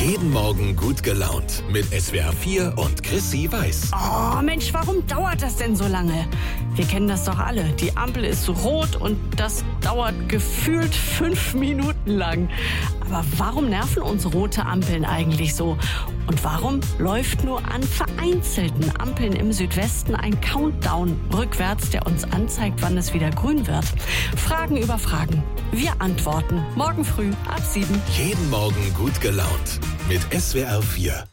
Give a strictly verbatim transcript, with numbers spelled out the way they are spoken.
Jeden Morgen gut gelaunt mit S W R vier und Chrissy Weiß. Oh Mensch, warum dauert das denn so lange? Wir kennen das doch alle. Die Ampel ist rot und das dauert gefühlt fünf Minuten lang. Aber warum nerven uns rote Ampeln eigentlich so? Und warum läuft nur an vereinzelten Ampeln im Südwesten ein Countdown rückwärts, der uns anzeigt, wann es wieder grün wird? Fragen über Fragen. Wir antworten morgen früh ab sieben. Jeden Morgen gut gelaunt mit S W R vier.